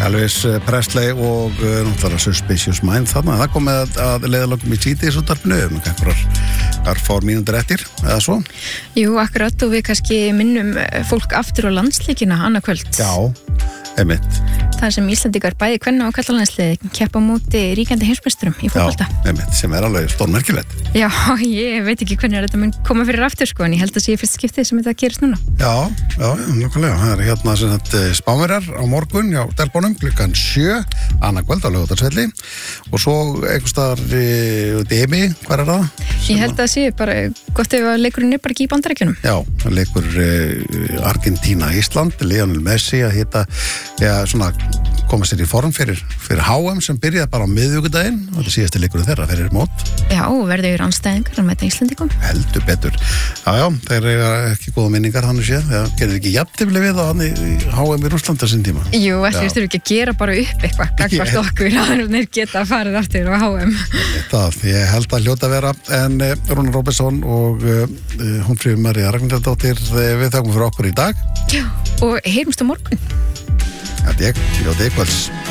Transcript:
Elvis Presley og náttúrulega Suspicious Mind þarna. Það kom að leiðalokum í síðdegis útvarpinu einhverjar fár mínútur eftir eða svo. Jú, akkurat, og við kannski minnum fólk aftur á landsleikina annað kvöld. Já, einmitt. Það sem Íslendingar bæði kvenna og karlalandsliði keppa á móti ríkjandi heimsmeisturum í fótbolta. Já, einmitt, sem alveg stórmerkilegt. Já, ég veit ekki hvernig þetta mun koma fyrir aftur sko, en ég held að sé fyrst skiptið sem þetta gerist núna. Já, nákvæmlega. Það hérna sem þetta Spánverjar á morgun hjá Delbónum klukkan 7, annað kvöld á Laugardalsvelli og svo einhvers staðar út í heimi, hvað það? Ég held að sé bara gott ef að leikurinn bara ekki í Bandaríkjunum. Já, það leikur Argentína Ísland, Lionel Messi að hitta, svona koma sér í form fyrir HM sem byrjaði bara á miðvikudaginn og þetta síðasti leikurinn þeirra fyrir mót. Já, verður andstæðingar með Íslandingum. Heldur betur. Já, þeir eru ekki góða minningar þannig séð. Það gerir ekki jafntefli við á hann í HM í Rússlandi á sinn tíma. Jú, þessi þurfi ekki að gera bara upp eitthvað gagnvart okkur að þeir geta farið aftur á HM. Ég held að hljóta vera en Rúnar Róbertsson og Hólmfríður María Ragnhildardóttir við þökkum fyrir okkur í dag. Já, og heyrumst á morgun. Þetta ég, kvölds.